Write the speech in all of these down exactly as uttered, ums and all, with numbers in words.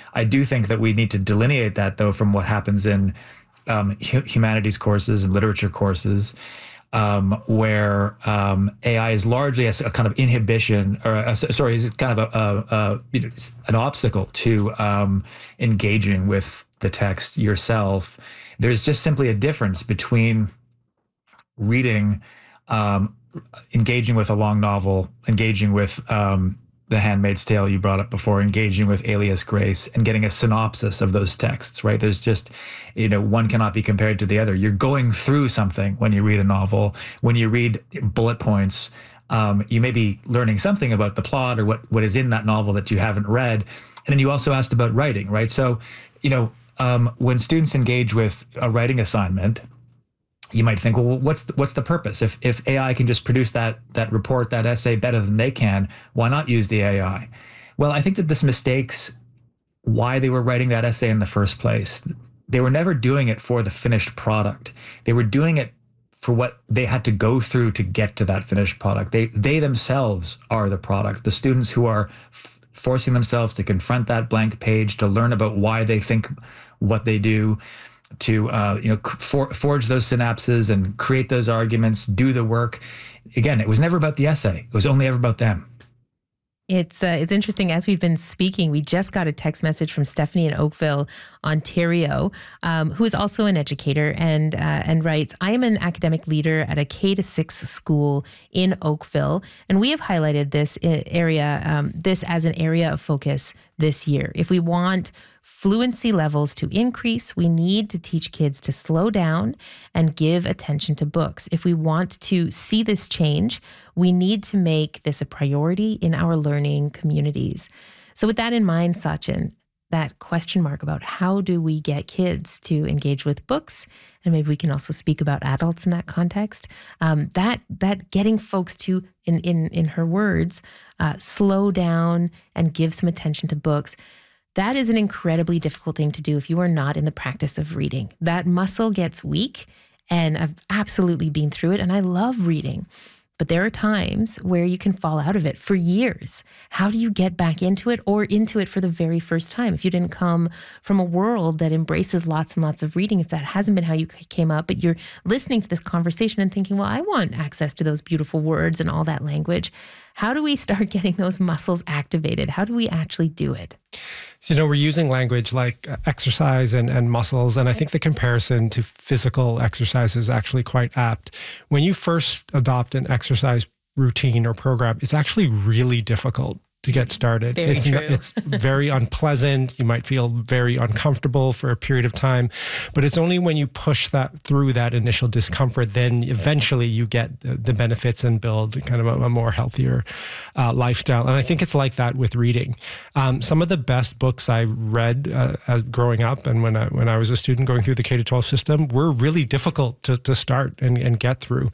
I do think that we need to delineate that, though, from what happens in um, hu- humanities courses and literature courses, um, where um, A I is largely a, s- a kind of inhibition, or a, sorry, is kind of a, a, a you know, an obstacle to um, engaging with the text yourself. There's just simply a difference between reading, um, engaging with a long novel, engaging with um, The Handmaid's Tale you brought up before, engaging with Alias Grace, and getting a synopsis of those texts, right? There's just, you know, one cannot be compared to the other. You're going through something when you read a novel. When you read bullet points, um, you may be learning something about the plot or what, what is in that novel that you haven't read. And then you also asked about writing, right? So, you know, um, when students engage with a writing assignment, you might think, well, what's the, what's the purpose? If if A I can just produce that that report, that essay better than they can, why not use the A I? Well, I think that this mistakes why they were writing that essay in the first place. They were never doing it for the finished product. They were doing it for what they had to go through to get to that finished product. They they themselves are the product. The students who are f- forcing themselves to confront that blank page, to learn about why they think what they do, to uh, you know for, forge those synapses and create those arguments, do the work. Again, it was never about the essay. It was only ever about them. It's uh, it's interesting. As we've been speaking, we just got a text message from Stephanie in Oakville, Ontario, um, who is also an educator and uh, and writes, "I am an academic leader at a K to six school in Oakville, and we have highlighted this area, um, this as an area of focus this year. If we want fluency levels to increase, we need to teach kids to slow down and give attention to books. If we want to see this change, we need to make this a priority in our learning communities." So with that in mind, Sachin, that question mark about how do we get kids to engage with books, and maybe we can also speak about adults in that context, um, that that getting folks to, in in in her words, uh, slow down and give some attention to books, that is an incredibly difficult thing to do if you are not in the practice of reading. That muscle gets weak, and I've absolutely been through it, and I love reading. But there are times where you can fall out of it for years. How do you get back into it, or into it for the very first time? If you didn't come from a world that embraces lots and lots of reading, if that hasn't been how you came up, but you're listening to this conversation and thinking, well, I want access to those beautiful words and all that language. How do we start getting those muscles activated? How do we actually do it? You know, we're using language like exercise and, and muscles, and I think the comparison to physical exercise is actually quite apt. When you first adopt an exercise routine or program, it's actually really difficult to get started. Very it's, true. It's very unpleasant. You might feel very uncomfortable for a period of time, but it's only when you push that through that initial discomfort, then eventually you get the, the benefits and build kind of a, a more healthier uh, lifestyle. And I think it's like that with reading. Um, some of the best books I read uh, uh, growing up and when I, when I was a student going through the K to twelve system were really difficult to, to start and, and get through.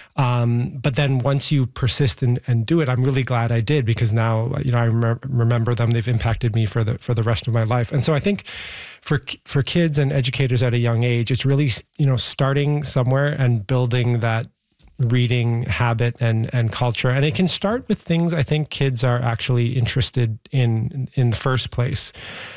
Um, but then once you persist and, and do it, I'm really glad I did, because now, you know, I rem- remember them. They've impacted me for the for the rest of my life. And so I think for for kids and educators at a young age, it's really, you know, starting somewhere and building that reading habit and and culture. And it can start with things I think kids are actually interested in in the first place.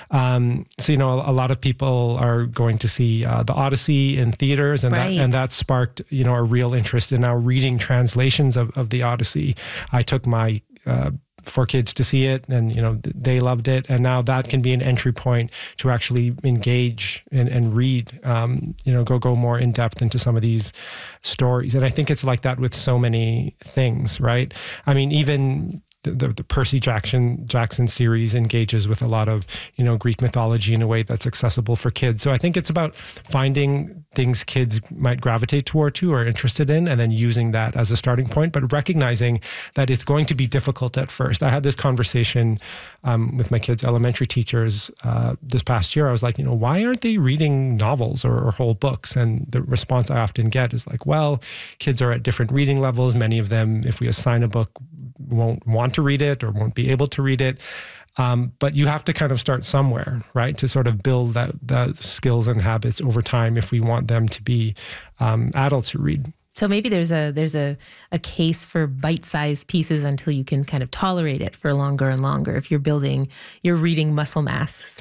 Um, so, you know, a, a lot of people are going to see uh, the Odyssey in theaters, and Right. that and that sparked, you know, a real interest in now reading translations of, of the Odyssey. I took my uh, for kids to see it, and, you know, they loved it. And now that can be an entry point to actually engage and, and read, um, you know, go, go more in depth into some of these stories. And I think it's like that with so many things, right? I mean, even the, the, the Percy Jackson Jackson series engages with a lot of, you know, Greek mythology in a way that's accessible for kids. So I think it's about finding things kids might gravitate toward to or are interested in, and then using that as a starting point, but recognizing that it's going to be difficult at first. I had this conversation um, with my kids' elementary teachers uh, this past year. I was like, you know, why aren't they reading novels or, or whole books? And the response I often get is like, well, kids are at different reading levels. Many of them, if we assign a book, won't want to read it or won't be able to read it. Um, but you have to kind of start somewhere, right? To sort of build that, that skills and habits over time if we want them to be um, adults who read. So maybe there's a there's a, a case for bite-sized pieces until you can kind of tolerate it for longer and longer if you're building your reading muscle mass.